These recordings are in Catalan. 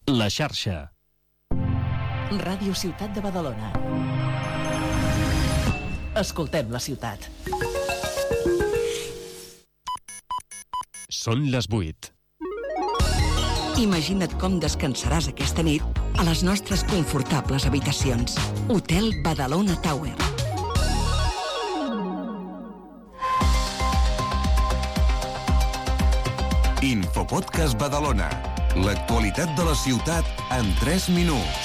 La xarxa. Ràdio Ciutat de Badalona. Escoltem la ciutat. Són les 8. Imagina't com descansaràs aquesta nit a les nostres confortables habitacions. Hotel Badalona Tower. Infopodcast Badalona. L'actualitat de la ciutat en 3 minuts.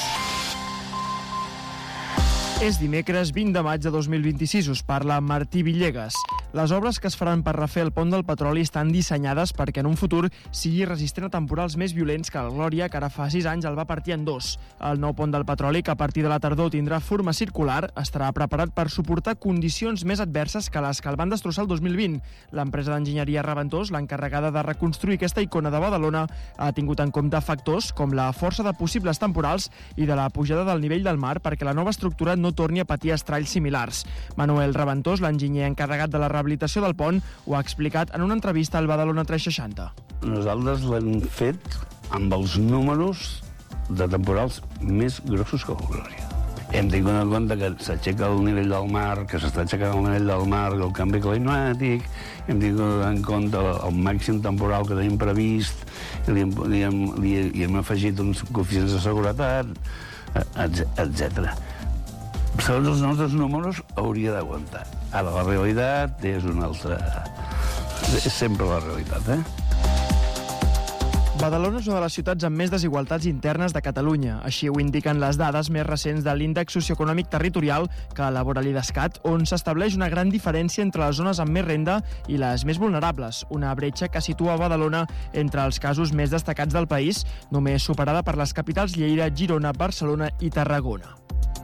És dimecres 20 de maig de 2026, us parla Martí Villegas. Les obres que es faran per refer el pont del Petroli estan dissenyades perquè en un futur sigui resistent a temporals més violents que el Glòria, que ara fa 6 anys el va partir en dos. El nou pont del Petroli, que a partir de la tardor tindrà forma circular, estarà preparat per suportar condicions més adverses que les que el van destrossar el 2020. L'empresa d'enginyeria Reventós, l'encarregada de reconstruir aquesta icona de Badalona, ha tingut en compte factors com la força de possibles temporals i de la pujada del nivell del mar perquè la nova estructura no torni a patir estralls similars. Manuel Reventós, l'enginyer encarregat de la rehabilitació del pont, ho ha explicat en una entrevista al Badalona 360. Nosaltres l'hem fet amb els números de temporals més grossos que el Glòria. Hem tingut en compte que s'aixeca el nivell del mar, que s'està aixecant el nivell del mar, el canvi climàtic, hem tingut en compte el màxim temporal que tenim previst, i hem afegit uns coeficients de seguretat, etc. Segons els nostres números hauria d'aguantar. Ara la realitat és una altra. És sempre la realitat, Badalona és una de les ciutats amb més desigualtats internes de Catalunya. Així ho indiquen les dades més recents de l'Índex Socioeconòmic Territorial que elabora l'IDESCAT, on s'estableix una gran diferència entre les zones amb més renda i les més vulnerables, una bretxa que situa Badalona entre els casos més destacats del país, només superada per les capitals Lleida, Girona, Barcelona i Tarragona.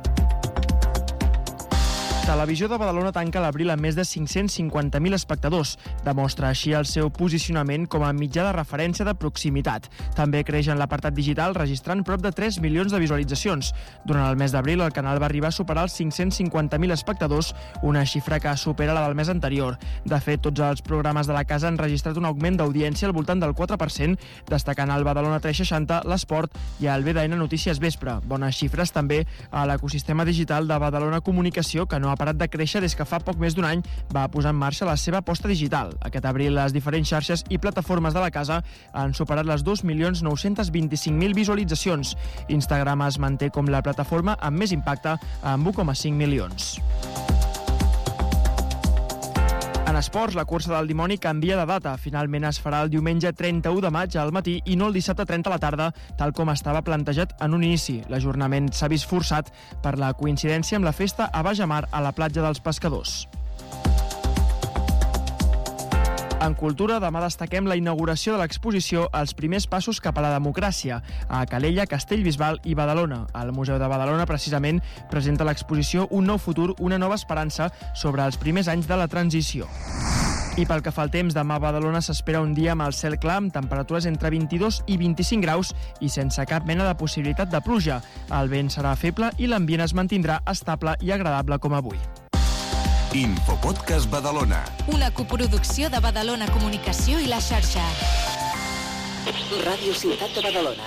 Televisió de Badalona tanca l'abril amb més de 550.000 espectadors. Demostra així el seu posicionament com a mitjà de referència de proximitat. També creix en l'apartat digital, registrant prop de 3 milions de visualitzacions. Durant el mes d'abril, el canal va arribar a superar els 550.000 espectadors, una xifra que supera la del mes anterior. De fet, tots els programes de la casa han registrat un augment d'audiència al voltant del 4%, destacant el Badalona 360, l'Esport i el BDN Notícies Vespre. Bones xifres també a l'ecosistema digital de Badalona Comunicació, que no ha parat de créixer des que fa poc més d'un any va posar en marxa la seva aposta digital. Aquest abril, les diferents xarxes i plataformes de la casa han superat les 2.925.000 visualitzacions. Instagram es manté com la plataforma amb més impacte, amb 1,5 milions. En esports, la cursa del dimoni canvia de data. Finalment es farà el diumenge 31 de maig al matí i no el dissabte 30 a la tarda, tal com estava plantejat en un inici. L'ajornament s'ha vist forçat per la coincidència amb la festa a Bajamar, a la platja dels Pescadors. En cultura, demà destaquem la inauguració de l'exposició Els primers passos cap a la democràcia a Calella, Castellbisbal i Badalona. El Museu de Badalona, precisament, presenta l'exposició Un nou futur, una nova esperança sobre els primers anys de la transició. I pel que fa al temps, demà a Badalona s'espera un dia amb el cel clar, amb temperatures entre 22 i 25 graus i sense cap mena de possibilitat de pluja. El vent serà feble i l'ambient es mantindrà estable i agradable com avui. Infopodcast Badalona. Una coproducció de Badalona Comunicació i la xarxa. Ràdio Ciutat de Badalona.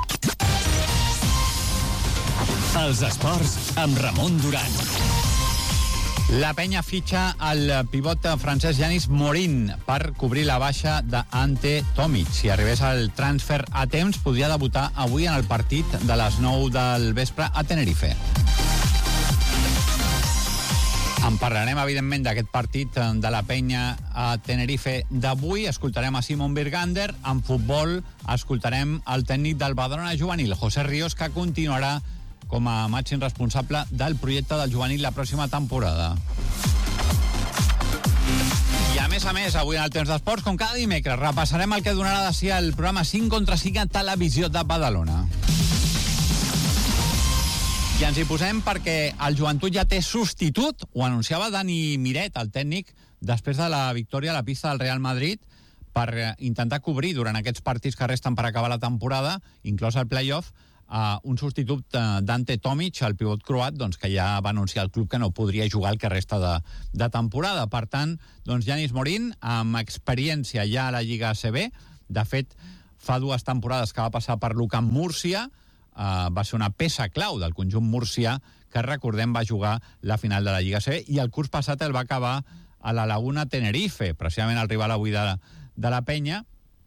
Els esports amb Ramon Duran. La penya fitxa el pivot francès Yanis Morin per cobrir la baixa d'Ante Tomic. Si arribés al transfer a temps, podria debutar avui en el partit de les 9 del vespre a Tenerife. En parlarem, evidentment, d'aquest partit de la penya a Tenerife d'avui. Escoltarem a Simon Birgander. En futbol escoltarem el tècnic del Badalona juvenil, José Ríos, que continuarà com a màxim responsable del projecte del juvenil la pròxima temporada. I a més, avui en el Temps d'Esports, com cada dimecres, repassarem el que donarà de si el programa 5 contra 5 a Televisió de Badalona. I ens hi posem perquè el Joventut ja té substitut, ho anunciava Dani Miret, el tècnic, després de la victòria a la pista del Real Madrid, per intentar cobrir durant aquests partits que resten per acabar la temporada, inclòs el play-off, un substitut d'Ante Tomic, el pivot croat, doncs, que ja va anunciar el club que no podria jugar el que resta de temporada. Per tant, doncs, Yanis Morin, amb experiència ja a la Lliga ACB, de fet, fa 2 temporades que va passar per l'UCAM Múrcia, va ser una peça clau del conjunt murcià, que recordem va jugar la final de la Lliga CB, i el curs passat el va acabar a la Laguna Tenerife, precisament el rival avui de la Penya,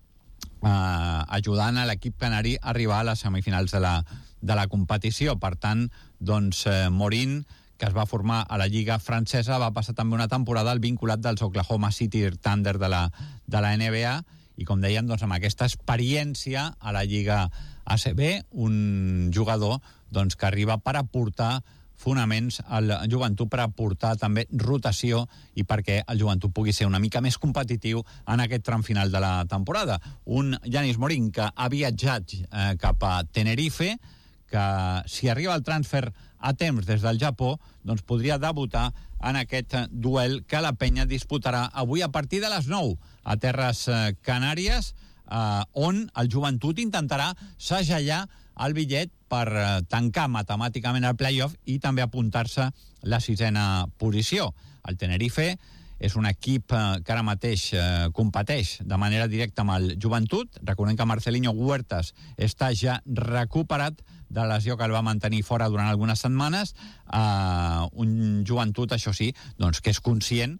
ajudant a l'equip canari a arribar a les semifinals de la competició. Per tant, doncs, Morín, que es va formar a la Lliga francesa, va passar també una temporada al vinculat dels Oklahoma City Thunder de la NBA, i com dèiem, doncs, amb aquesta experiència a la Lliga ACB, un jugador doncs, que arriba per aportar fonaments al Joventut, per aportar també rotació i perquè el Joventut pugui ser una mica més competitiu en aquest tram final de la temporada. Un Yanis Morín que ha viatjat cap a Tenerife, que si arriba el transfer a temps des del Japó, doncs podria debutar en aquest duel que la Penya disputarà avui a partir de les 9 a Terres Canàries, on el Joventut intentarà segellar el bitllet per tancar matemàticament el play-off i també apuntar-se la 6a posició. El Tenerife és un equip que ara mateix competeix de manera directa amb el Joventut. Recordem que Marcelinho Huertas està ja recuperat de la lesió que el va mantenir fora durant algunes setmanes. Un Joventut, això sí, doncs, que és conscient,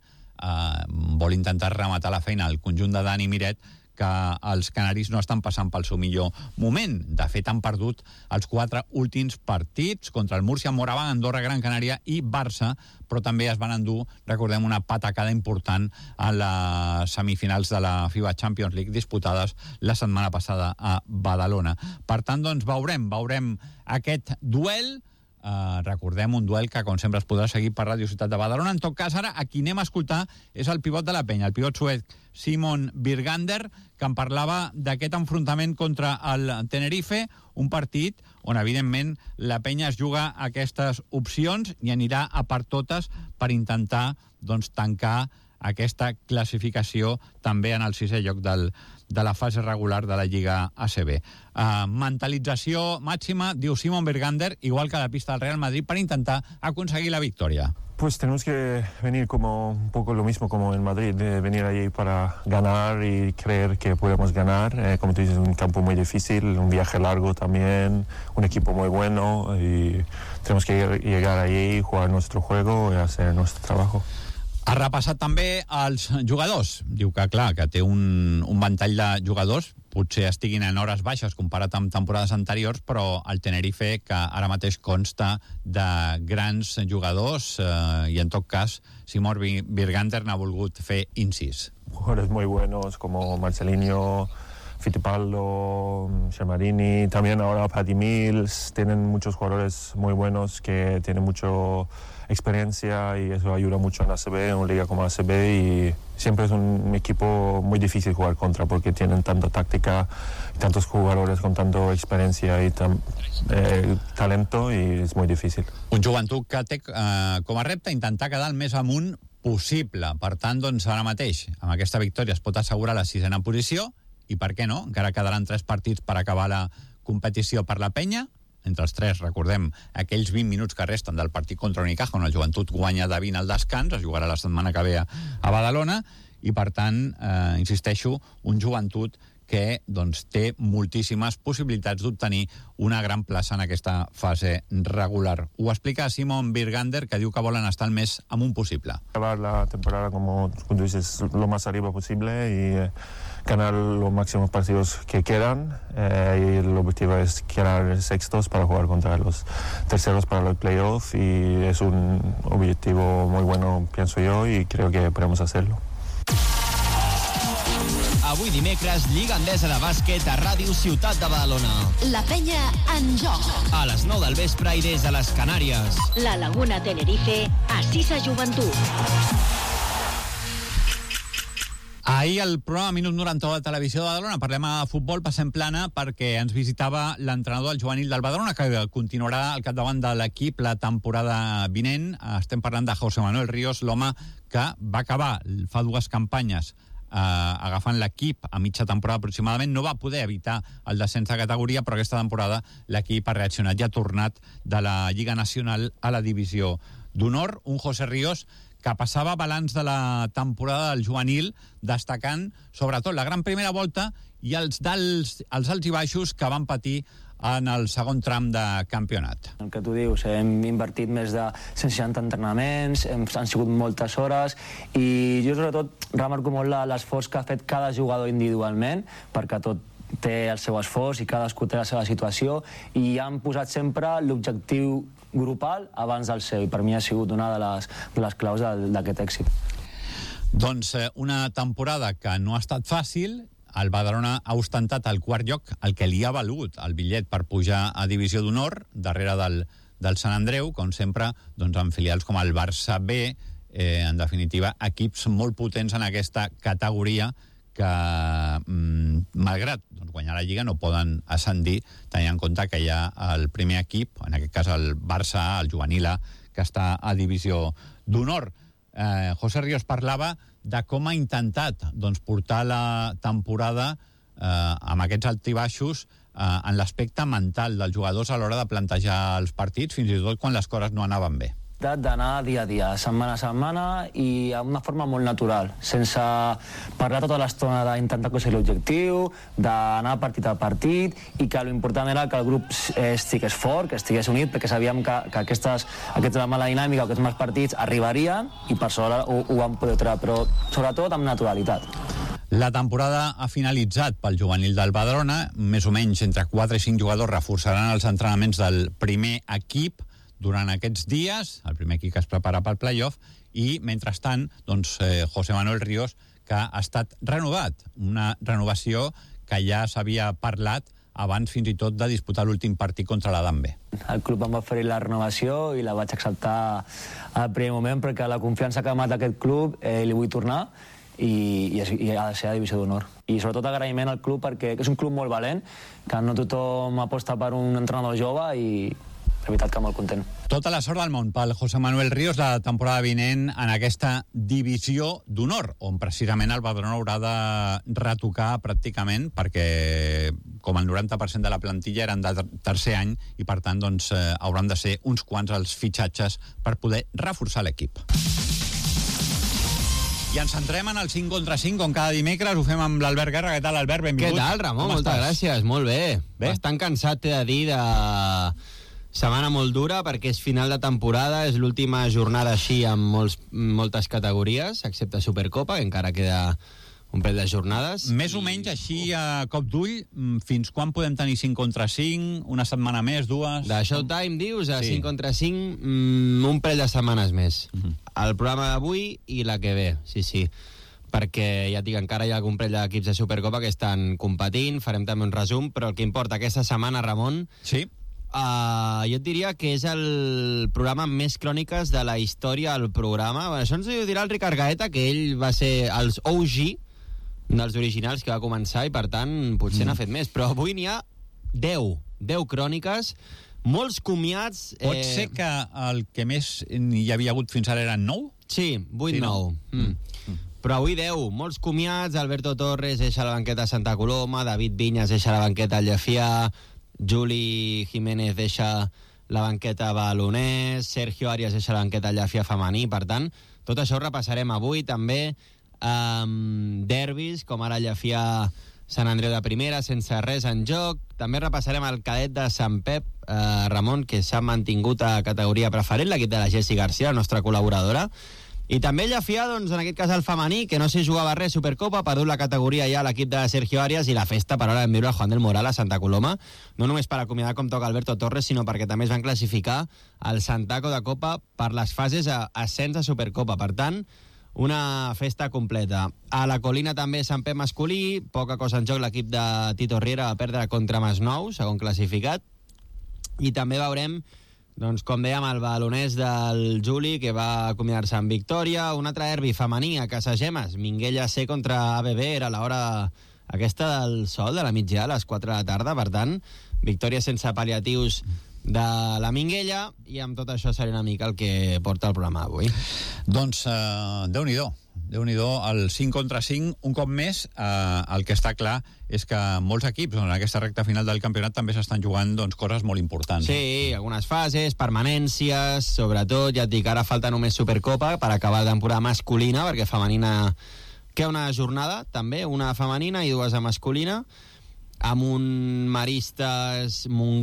vol intentar rematar la feina al conjunt de Dani Miret, que els canaris no estan passant pel seu millor moment. De fet, han perdut els 4 últims partits contra el Múrcia, Moraván, Andorra, Gran Canària i Barça, però també es van endur, recordem, una patacada important a les semifinals de la FIBA Champions League disputades la setmana passada a Badalona. Per tant, doncs, veurem aquest duel. Recordem un duel que, com sempre, es podrà seguir per Ràdio Ciutat de Badalona. En tot cas, ara, a qui anem a escoltar és el pivot de la Penya, el pivot suec Simon Birgander, que en parlava d'aquest enfrontament contra el Tenerife, un partit on, evidentment, la Penya es juga aquestes opcions i anirà a per totes per intentar, doncs, tancar aquesta classificació també en el 6è lloc de la fase regular de la Lliga ACB. Mentalització màxima, diu Simon Birgander, igual que a la pista del Real Madrid, per intentar aconseguir la victòria. Pues tenemos que venir como un poco lo mismo como en Madrid, de venir allí para ganar y creer que podemos ganar. Como tú dices, un campo muy difícil, un viaje largo también, un equipo muy bueno y tenemos que llegar allí, jugar nuestro juego y hacer nuestro trabajo. Ha repassat també els jugadors. Diu que, clar, que té un ventall de jugadors, potser estiguin en hores baixes comparat amb temporades anteriors, però el Tenerife, que ara mateix consta de grans jugadors, i en tot cas, Simon Birgander n'ha volgut fer incís. Jugadores muy buenos como Marcelinho, Fittipaldo, Sciamarini, también ahora Patty Mills. Tienen muchos jugadores muy buenos que tienen mucha experiencia y eso ayuda mucho en ACB, en una liga como ACB, y siempre es un equipo muy difícil jugar contra porque tienen tanta táctica, tantos jugadores con tanta experiencia y talento, y es muy difícil. Un Joventut que té com a repte intentar quedar el més amunt possible. Per tant, doncs, ara mateix, amb aquesta victòria es pot assegurar la 6a posició, i per què no? Encara quedaran 3 partits per acabar la competició per la Penya. Entre els 3, recordem, aquells 20 minuts que resten del partit contra Unicaja, on el Joventut guanya de 20 al descans, es jugarà la setmana que ve a Badalona, i per tant, insisteixo, un Joventut que doncs, té moltíssimes possibilitats d'obtenir una gran plaça en aquesta fase regular. Ho explica Simon Birgander, que diu que volen estar el més amunt possible. Acabar la temporada, como tú dices, lo más arriba posible y ganar los máximos partidos que quedan, y el objetivo es quedar sextos para jugar contra los terceros para los playoffs, y es un objetivo muy bueno, pienso yo, y creo que podemos hacerlo. Avui dimecres, Lliga Endesa de bàsquet a Ràdio Ciutat de Badalona. La Penya en joc. A les 9 del vespre i des de les Canàries. La Laguna Tenerife a Sisa Joventut. Ahir al programa Minut 91 de Televisió de Badalona parlem a futbol, passem plana, perquè ens visitava l'entrenador del juvenil del Badalona, que continuarà al capdavant de l'equip la temporada vinent. Estem parlant de José Manuel Ríos, l'home que va acabar fa 2 campanyes agafant l'equip a mitja temporada aproximadament. No va poder evitar el descens de categoria, però aquesta temporada l'equip ha reaccionat i ha tornat de la Lliga Nacional a la Divisió d'Honor. Un José Ríos que passava balanç de la temporada del juvenil, destacant sobretot la gran primera volta i els alts i baixos que van patir en el segon tram de campionat. El que tu dius, hem invertit més de 160 entrenaments, han sigut moltes hores i jo sobretot remarco molt l'esforç que ha fet cada jugador individualment, perquè tot té el seu esforç i cadascú té la seva situació i han posat sempre l'objectiu grupal abans del seu, i per mi ha sigut una de les claus d'aquest èxit. Doncs una temporada que no ha estat fàcil. El Badalona ha ostentat el quart lloc, el que li ha valut el bitllet per pujar a Divisió d'Honor, darrere del Sant Andreu, com sempre, doncs, amb filials com el Barça B, en definitiva, equips molt potents en aquesta categoria que, malgrat guanyar la Lliga, no poden ascendir, tenint en compte que hi ha el primer equip, en aquest cas el Barça A, el juvenil A, que està a Divisió d'Honor. José Ríos parlava de com ha intentat portar la temporada amb aquests alts i baixos en l'aspecte mental dels jugadors a l'hora de plantejar els partits, fins i tot quan les coses no anaven bé. D'anar dia a dia, setmana a setmana i d'una forma molt natural, sense parlar tota l'estona d'intentar aconseguir l'objectiu, d'anar partit a partit, i que l'important era que el grup estigués fort, que estigués unit, perquè sabíem que aquesta mala dinàmica, aquests mals partits arribarien i per això ho vam poder treure, però sobretot amb naturalitat. La temporada ha finalitzat pel juvenil del Badalona, més o menys entre 4 i 5 jugadors reforçaran els entrenaments del primer equip durant aquests dies, el primer equip que es prepara pel playoff, i mentrestant, José Manuel Ríos, que ha estat renovat, una renovació que ja s'havia parlat abans fins i tot de disputar l'últim partit contra l'Adam B. El club em va oferir la renovació i la vaig acceptar al primer moment perquè la confiança que m'ha donat aquest club li vull tornar i ha de ser a Divisió d'Honor. I sobretot agraïment al club perquè és un club molt valent, que no tothom aposta per un entrenador jove i la veritat que molt content. Tota la sort del món pel José Manuel Ríos la temporada vinent en aquesta Divisió d'Honor, on precisament el Badalona haurà de retocar pràcticament, perquè com el 90% de la plantilla eren de tercer any i per tant hauran de ser uns quants els fitxatges per poder reforçar l'equip. I ens centrem en el 5 contra 5, com cada dimecres, ho fem amb l'Albert Guerra. Què tal, Albert? Benvingut. Què tal, Ramon? Moltes gràcies, molt bé. Bastant cansat, t'he de dir, de setmana molt dura, perquè és final de temporada, és l'última jornada així amb moltes categories, excepte Supercopa, que encara queda un parell de jornades. Més o menys així a cop d'ull, fins quan podem tenir 5 contra 5? Una setmana més, dues? De Showtime, dius, a 5 contra 5, un parell de setmanes més. El programa d'avui i la que ve, sí. Perquè ja et dic, encara hi ha algun parell d'equips de Supercopa que estan competint, farem també un resum, però el que importa aquesta setmana, Ramon, sí. Jo et diria que és el programa amb més cròniques de la història del programa. Això ens ho dirà el Ricard Gaeta, que ell va ser els OG dels originals que va començar i per tant potser n'ha fet més, però avui n'hi ha 10 cròniques, molts comiats. Pot ser que el que més hi havia hagut fins ara eren 9? Sí, 8-9. Però avui 10, molts comiats. Alberto Torres deixa la banqueta a Santa Coloma, David Viñas deixa la banqueta al Llefià, Juli Jiménez deixa la banqueta a Badalonès, Sergio Arias deixa la banqueta al Llefià femení. Per tant, tot això ho repassarem avui també. Derbis, com ara el Llefià Sant Andreu de primera, sense res en joc. També repassarem el cadet de Sant Pep, Ramon, que s'ha mantingut a categoria preferent, l'equip de la Jessi García, la nostra col·laboradora. I també el Llefià, doncs, en aquest cas el femení, que no s'hi jugava res, Supercopa, ha perdut la categoria ja a l'equip de Sergio Arias, i la festa per hora vam viure a Juan del Moral a Santa Coloma, no només per acomiadar com toca Alberto Torres, sinó perquè també es van classificar al Santaco de Copa per les fases a ascens a Supercopa. Per tant, una festa completa. A la Colina també Sant Pep masculí, poca cosa en joc, l'equip de Tito Riera va perdre contra Masnou, segon classificat, i també veurem, doncs, com dèiem, el Badalonès del Juli, que va acomiadar-se amb victòria. Un altre derbi femení a Casagemes, Minguella C contra ABB, era l'hora aquesta del sol, de la migdia, a les 4 de la tarda. Per tant, victòria sense pal·liatius de la Minguella, i amb tot això serà una mica el que porta el programa avui. Doncs, Déu-n'hi-do. Déu-n'hi-do, el 5 contra 5, un cop més, el que està clar és que molts equips en aquesta recta final del campionat també s'estan jugant coses molt importants. Sí, algunes fases, permanències, sobretot, ja et dic, ara falta només Supercopa per acabar la temporada masculina, perquè femenina queda una jornada, també, una femenina i dues de masculina, amb un Maristes